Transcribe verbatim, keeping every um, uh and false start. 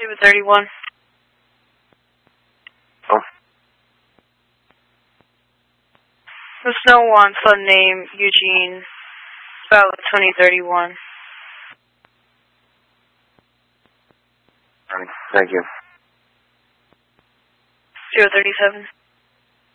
Zero thirty-one. Oh. There's no one son named Eugene. About twenty thirty-one. Thank you. Zero thirty-seven.